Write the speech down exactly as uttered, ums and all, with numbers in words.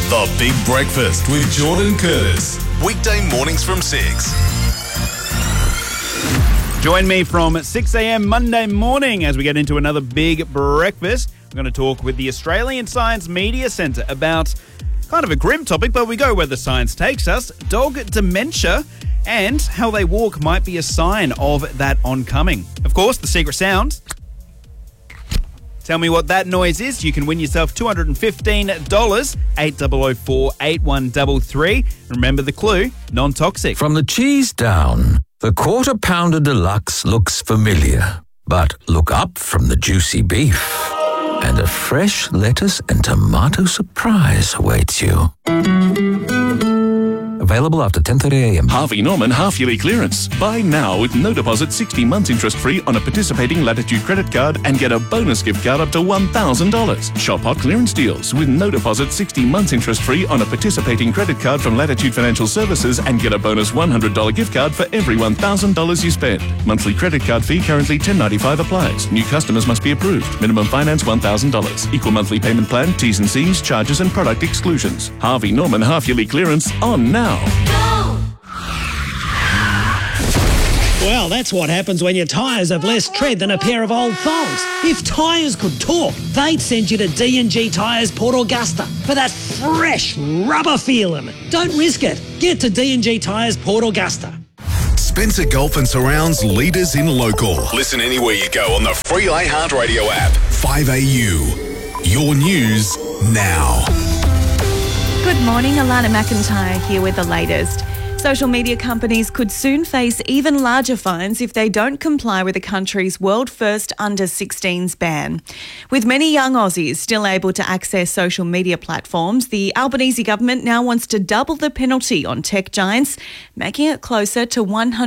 The Big Breakfast with Jordan Curtis. Weekday mornings from six. Join me from six a.m. Monday morning as we get into another Big Breakfast. We're going to talk with the Australian Science Media Centre about kind of a grim topic, but we go where the science takes us, dog dementia, and how they walk might be a sign of that oncoming. Of course, the secret sound. Tell me what that noise is. You can win yourself two hundred fifteen dollars, eight zero zero four, eight one three three. Remember the clue, non-toxic. From the cheese down, the Quarter Pounder Deluxe looks familiar. But look up from the juicy beef, and a fresh lettuce and tomato surprise awaits you. Available after ten thirty a.m. Harvey Norman half-yearly clearance. Buy now with no deposit, sixty months interest-free on a participating Latitude credit card and get a bonus gift card up to one thousand dollars. Shop hot clearance deals with no deposit, sixty months interest-free on a participating credit card from Latitude Financial Services and get a bonus one hundred dollars gift card for every one thousand dollars you spend. Monthly credit card fee currently ten dollars ninety-five applies. New customers must be approved. Minimum finance one thousand dollars. Equal monthly payment plan, T's and C's, charges and product exclusions. Harvey Norman half-yearly clearance on now. Well, that's what happens when your tyres have less tread than a pair of old thongs. If tyres could talk, they'd send you to D and G Tyres Port Augusta for that fresh rubber feeling. Don't risk it. Get to D and G Tyres Port Augusta. Spencer Gulf and Surround's leaders in local. Listen anywhere you go on the free iHeartRadio app. five A U. Your news now. Good morning, Alana McIntyre here with the latest. Social media companies could soon face even larger fines if they don't comply with the country's world-first under sixteens ban. With many young Aussies still able to access social media platforms, the Albanese government now wants to double the penalty on tech giants, making it closer to one hundred